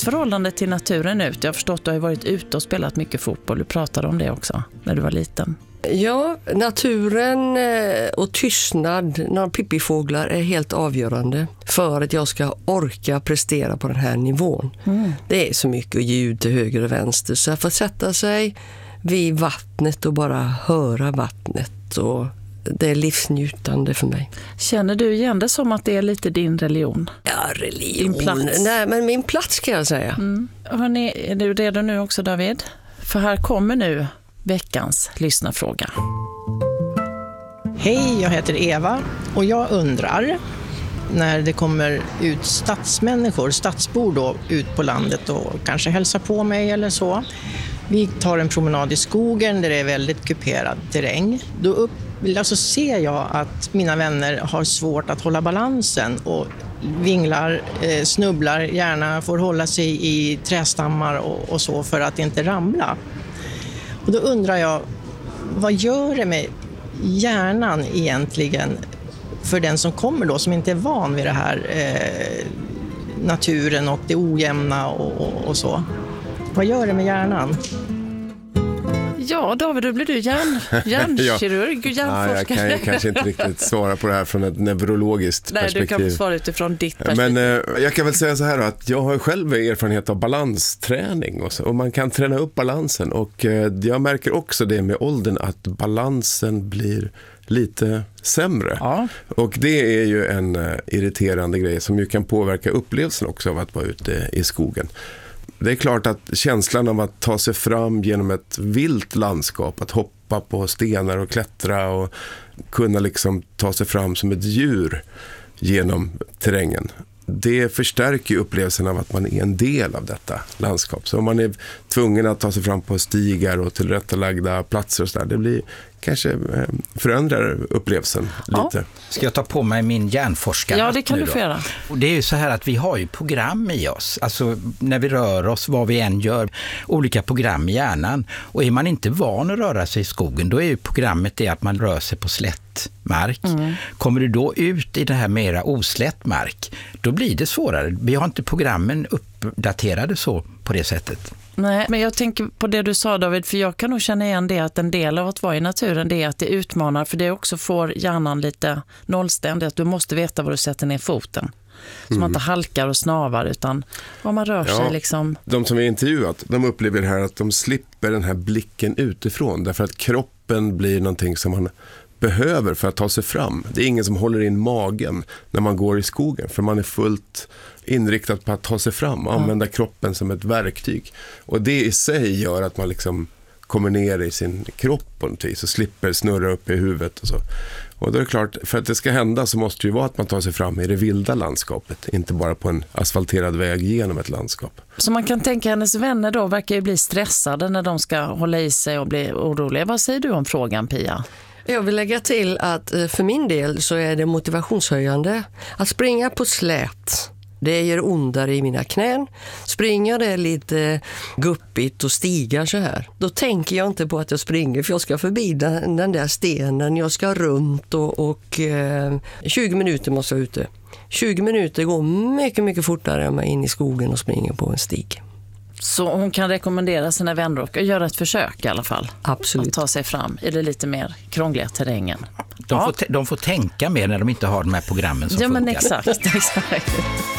ditt förhållande till naturen ut? Jag har förstått att du har varit ute och spelat mycket fotboll. Du pratade om det också när du var liten. Ja, naturen och tystnad, några pippifåglar är helt avgörande för att jag ska orka prestera på den här nivån. Det är så mycket ljud till höger och vänster, så att få sätta sig vid vattnet och bara höra vattnet, och det är livsnjutande för mig. Känner du igen det som att det är lite din religion? Ja, religion. Din plats? Nej, men min plats kan jag säga. Hörrni, är du redo nu också, David? För här kommer nu veckans lyssnarfråga. Hej, jag heter Eva och jag undrar när det kommer ut stadsbor då, ut på landet och kanske hälsar på mig eller så. Vi tar en promenad i skogen där det är väldigt kuperad terräng. Då ser jag att mina vänner har svårt att hålla balansen och vinglar, snubblar, gärna får hålla sig i trästammar och så för att inte ramla. Och då undrar jag, vad gör det med hjärnan egentligen för den som kommer då, som inte är van vid det här naturen och det ojämna och så? Vad gör det med hjärnan? Ja, David, då blir du hjärnkirurg, hjärnforskare. Jag kan kanske inte riktigt svara på det här från ett neurologiskt perspektiv. Nej, du kan svara utifrån ditt perspektiv. Men jag kan väl säga så här då, att jag har själv erfarenhet av balansträning och man kan träna upp balansen, och jag märker också det med åldern att balansen blir lite sämre. Ja. Och det är ju en irriterande grej som ju kan påverka upplevelsen också av att vara ute i skogen. Det är klart att känslan av att ta sig fram genom ett vilt landskap, att hoppa på stenar och klättra och kunna liksom ta sig fram som ett djur genom terrängen, det förstärker ju upplevelsen av att man är en del av detta landskap. Så om man är tvungen att ta sig fram på stigar och tillrättalagda platser och sådär, det blir kanske förändrar upplevelsen lite. Ska jag ta på mig min hjärnforskare? Ja, det kan du få göra. Och det är ju så här att vi har ju program i oss. Alltså när vi rör oss, vad vi än gör, olika program i hjärnan. Och är man inte van att röra sig i skogen, då är ju programmet det att man rör sig på slätt mark. Kommer du då ut i det här mera oslätt mark, då blir det svårare. Vi har inte programmen uppdaterade så på det sättet. Nej, men jag tänker på det du sa, David, för jag kan nog känna igen det att en del av att vara i naturen, det är att det utmanar, för det också får hjärnan lite nollständig, att du måste veta var du sätter ner foten. Så man inte halkar och snavar, utan vad man rör sig liksom. De som är intervjuat, de upplever här att de slipper den här blicken utifrån, därför att kroppen blir någonting som man behöver för att ta sig fram. Det är ingen som håller in magen när man går i skogen, för man är fullt inriktad på att ta sig fram och använda kroppen som ett verktyg. Och det i sig gör att man liksom kommer ner i sin kropp på något vis och slipper snurra upp i huvudet och så. Och då är det klart, för att det ska hända så måste det ju vara att man tar sig fram i det vilda landskapet, inte bara på en asfalterad väg genom ett landskap. Så man kan tänka, hennes vänner då verkar ju bli stressade när de ska hålla i sig och bli oroliga. Vad säger du om frågan, Pia? Jag vill lägga till att för min del så är det motivationshöjande att springa på slät. Det gör ondare i mina knän. Springer det lite guppigt och stigar så här, då tänker jag inte på att jag springer, för jag ska förbi den där stenen, jag ska runt och 20 minuter måste jag ute. 20 minuter går mycket, mycket fortare än man in i skogen och springer på en stig. Så hon kan rekommendera sina vänner att göra ett försök i alla fall. Absolut. Att ta sig fram i det lite mer krångliga terrängen. De får tänka mer när de inte har de här programmen som funkar. Ja, men exakt.